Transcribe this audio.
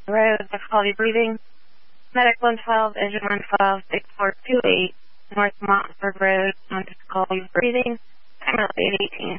Road, difficulty breathing. Medic 112, engine 112, 6428, North Montford Road, on difficulty breathing. Timer 818.